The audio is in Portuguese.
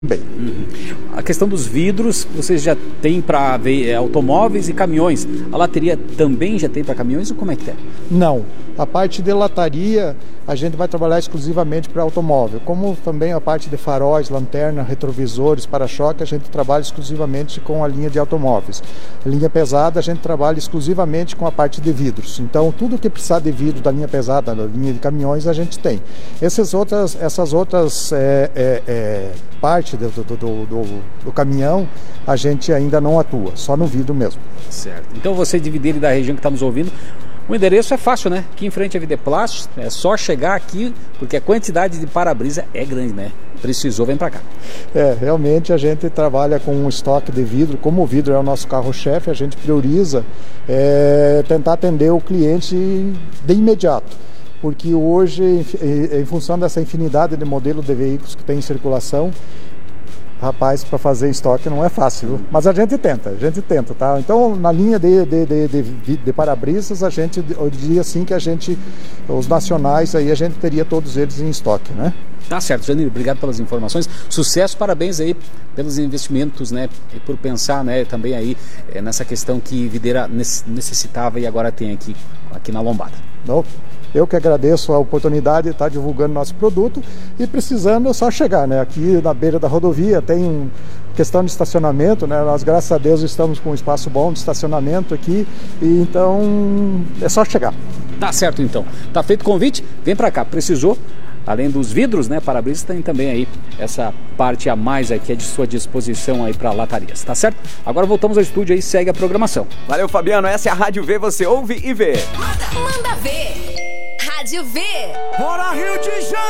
Bem. A questão dos vidros, vocês já têm para ver automóveis e caminhões. A lataria também já tem para caminhões ou como é que é? Não. A parte de lataria a gente vai trabalhar exclusivamente para automóvel. Como também a parte de faróis, lanterna, retrovisores, para-choque, a gente trabalha exclusivamente com a linha de automóveis. A linha pesada a gente trabalha exclusivamente com a parte de vidros. Então tudo que precisar de vidro da linha pesada, da linha de caminhões, a gente tem. Essas outras parte do caminhão a gente ainda não atua, só no vidro mesmo. Certo. Então você dividir da região que está nos ouvindo, o endereço é fácil, né? Aqui em frente à Videplast, é só chegar aqui, porque a quantidade de para-brisa é grande, né? Precisou, vem para cá. Realmente a gente trabalha com um estoque de vidro, como o vidro é o nosso carro-chefe, a gente prioriza tentar atender o cliente de imediato. Porque hoje, em função dessa infinidade de modelos de veículos que tem em circulação, rapaz, para fazer estoque não é fácil, viu? Mas a gente tenta, tá? Então, na linha de para-brisas, eu diria assim que os nacionais aí, a gente teria todos eles em estoque, né? Tá certo, Janir, obrigado pelas informações, sucesso, parabéns aí pelos investimentos, né, e por pensar, né, também aí nessa questão que Videira necessitava e agora tem aqui na Lombada. Eu que agradeço a oportunidade de estar divulgando nosso produto e precisando é só chegar, né? Aqui na beira da rodovia tem questão de estacionamento, né? Nós, graças a Deus, estamos com um espaço bom de estacionamento aqui, e então é só chegar. Tá certo, então. Tá feito o convite, vem para cá. Precisou, além dos vidros, né, para-brisas, tem também aí essa parte a mais aqui à sua disposição aí para latarias, tá certo? Agora voltamos ao estúdio aí, segue a programação. Valeu, Fabiano, essa é a Rádio V, você ouve e vê. Manda ver! Rádio V! Bora, Rio de Janeiro!